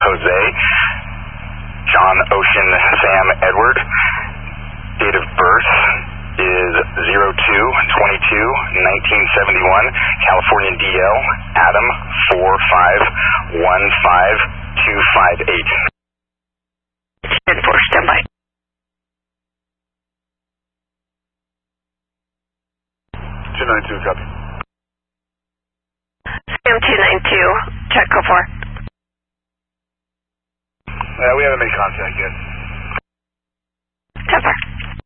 Jose. John Ocean Sam Edward. Date of birth is 02/22/1971. California DL. Adam 4515258. 10-4, standby. 292, copy. Sam 292, check code 4. We haven't made contact yet. 10-4.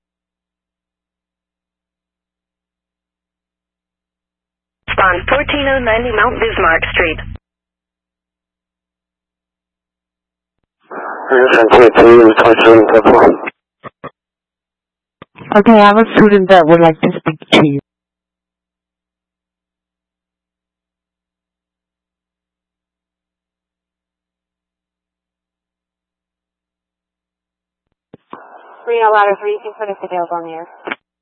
Respond 14090 Mount Bismarck Street. Okay, I have a student that would like to speak to you. Reno Ladder 3, you can put us available on the air.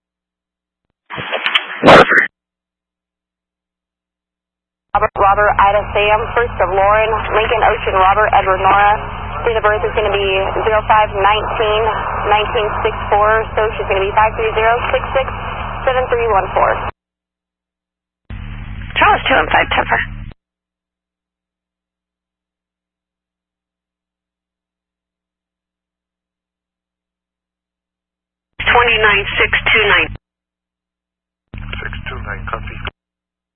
Robert, Ida, Sam, first of Lauren, Lincoln, Ocean, Robert, Edward, Nora. Date of birth is going to be 05/19/1964, so she's going to be 530-667314. Charles 215, 10-4. 29629. 629, copy.